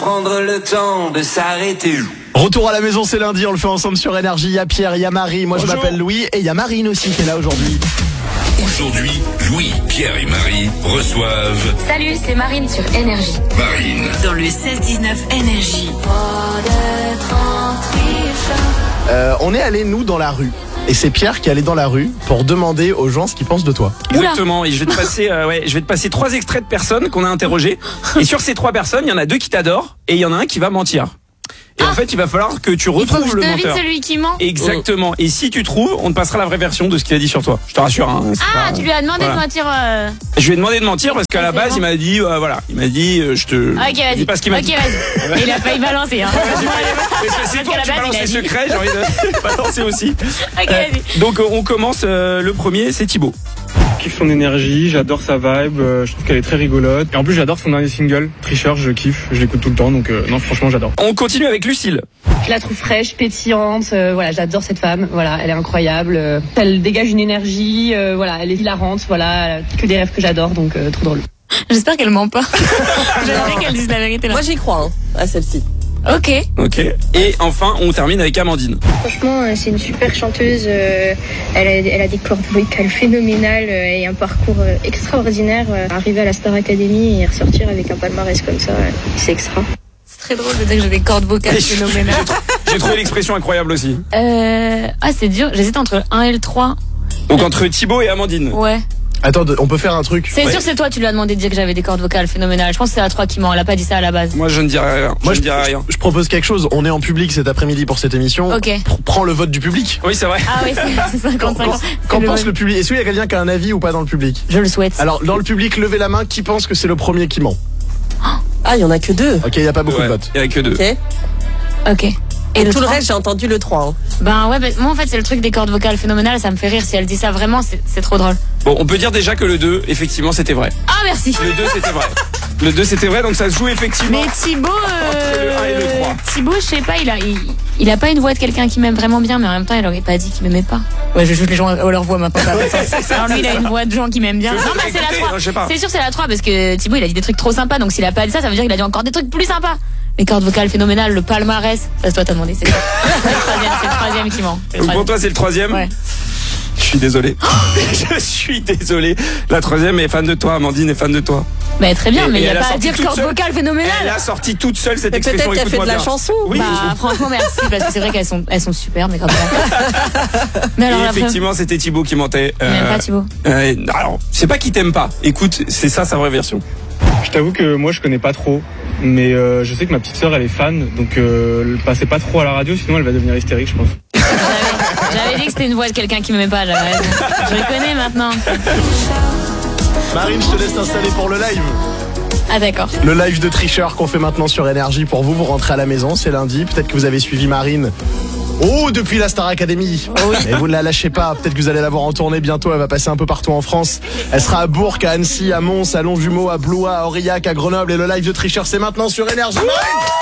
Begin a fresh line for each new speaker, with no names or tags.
Prendre le temps de s'arrêter.
Retour à la maison, c'est lundi, on le fait ensemble sur Énergie. Il y a Pierre, il y a Marie, moi
Bonjour.
je m'appelle Louis et il y a Marine aussi qui est là aujourd'hui.
Aujourd'hui, Louis, Pierre et Marie reçoivent
Salut, c'est Marine sur Énergie.
Marine.
Dans le 16-19 Énergie.
On est allé nous dans la rue. Et c'est Pierre qui est allé dans la rue pour demander aux gens ce qu'ils pensent de toi.
Exactement, et je vais te passer 3 extraits de personnes qu'on a interrogées. Et sur ces 3 personnes, il y en a 2 qui t'adorent et il y en a un qui va mentir. Et en fait, il va falloir que tu
Il faut que
retrouves
je
le
devine
menteur.
celui qui ment.
Exactement. Et si tu trouves, on te passera la vraie version de ce qu'il a dit sur toi. Je te rassure. Hein, c'est
Ah,
pas-
tu lui as demandé
voilà.
de mentir.
Je lui ai demandé de mentir parce qu'à la
C'est
base,
bon.
il m'a dit, je te.
Ok,
Je
vas-y.
dis pas ce qu'il m'a
Ok,
dit.
vas-y. Il a failli balancer. Hein.
C'est toi
qu'à la
qui
base,
balances
il a
les
dit.
secrets, j'ai envie de balancer aussi.
Ok, vas-y.
Donc on commence, le premier, c'est Thibaut.
Je kiffe son énergie, j'adore sa vibe, je trouve qu'elle est très rigolote. Et en plus j'adore son dernier single, Tricheur, je kiffe, je l'écoute tout le temps, donc non franchement j'adore.
On continue avec Lucille.
Je la trouve fraîche, pétillante, voilà, j'adore cette femme, voilà, elle est incroyable, elle dégage une énergie, voilà, elle est hilarante, voilà, elle a que des rêves que j'adore, donc trop drôle.
J'espère qu'elle ment pas. J'aimerais qu'elle dise la vérité là.
Moi j'y crois à celle-ci.
Ok.
Ok. Et enfin, on termine avec Amandine.
Franchement, c'est une super chanteuse. Elle a des cordes vocales phénoménales et un parcours extraordinaire. Arriver à la Star Academy et ressortir avec un palmarès comme ça, c'est extra.
C'est très drôle de dire que j'ai des cordes vocales phénoménales.
J'ai trouvé l'expression incroyable aussi.
Ah, c'est dur. J'hésite entre le 1 et le 3.
Donc entre Thibaut et Amandine.
Ouais.
Attends, on peut faire un truc.
C'est
Ouais.
sûr, c'est toi, tu lui as demandé de dire que j'avais des cordes vocales phénoménales. Je pense que c'est la 3 qui ment. Elle a pas dit ça à la base.
Moi, je ne dirai rien.
Moi,
je ne dirai rien.
je propose quelque chose. On est en public cet après-midi pour cette émission.
Ok.
Prends le vote du public.
Oui, c'est vrai.
Ah oui, c'est 55.
Qu'en
C'est
pense le public? Est-ce qu'il y a quelqu'un qui a un avis ou pas dans le public?
Je le souhaite.
Alors, dans le public, levez la main. Qui pense que c'est le premier qui ment?
Ah, il y en a que 2.
Ok, il n'y a pas beaucoup
Ouais,
de votes.
il n'y a que 2.
Ok.
Ok.
Et
le
tout le
3?
reste, j'ai entendu le 3. Hein.
Ben ouais, moi en fait c'est le truc des cordes vocales phénoménales, ça me fait rire. Si elle dit ça vraiment, c'est trop drôle.
Bon, on peut dire déjà que le 2, effectivement, c'était vrai.
Ah merci.
Le 2, c'était vrai. Le 2, c'était vrai, donc ça se joue effectivement.
Mais Thibaut,
Entre le 1 et le 3.
Thibaut, je sais pas, il a pas une voix de quelqu'un qui m'aime vraiment bien, mais en même temps il aurait pas dit qu'il m'aimait pas. Ouais, je joue les gens à leur voix maintenant. Ça a pas de sens. Alors lui il a une voix de gens qui m'aiment bien.
Je
Non,
sais
bah
pas
c'est la
écouter,
3.
non, je sais pas.
C'est sûr c'est la 3 parce que Thibaut il a dit des trucs trop sympas, donc s'il a pas dit ça veut dire qu'il a dit encore des trucs plus sympas. Les cordes vocales phénoménales, le palmarès, ça c'est toi t'as demandé. C'est le troisième qui ment. C'est le
Donc pour
troisième.
toi, c'est le 3e.
Ouais.
Je suis désolé. Je suis désolé. La 3e est fan de toi, Amandine est fan de toi.
Bah très bien,
Et-
mais
et
il y a
elle a
pas à
sorti
dire
toute
cordes
seule.
vocales
Elle
phénoménales.
a sorti toute seule cette
Mais
expression.
peut-être qu'elle fait
écoute-moi
de la
bien.
chanson.
Oui.
Bah franchement merci parce que c'est vrai qu'elles sont super mais comme ça. Mais alors
Et
la
effectivement, c'était Thibaut qui mentait.
Il m'aime pas Thibaut.
Alors, c'est pas qu'il t'aime pas. Écoute, c'est ça sa vraie version.
Je t'avoue que moi je connais pas trop, mais je sais que ma petite sœur elle est fan, donc passez pas trop à la radio, sinon elle va devenir hystérique je pense.
J'avais dit que c'était une voix de quelqu'un qui m'aimait pas, j'avais raison. Je le connais maintenant.
Marine, je te laisse t'installer pour le live.
Ah d'accord.
Le live de Tricheur qu'on fait maintenant sur Énergie pour vous. Vous rentrez à la maison, c'est lundi. Peut-être que vous avez suivi Marine. Oh, depuis la Star Academy. Et vous ne la lâchez pas. Peut-être que vous allez la voir en tournée bientôt. Elle va passer un peu partout en France. Elle sera à Bourg, à Annecy, à Mons, à Longjumeau, à Blois, à Aurillac, à Grenoble. Et le live de Tricheur, c'est maintenant sur Énergie. Marine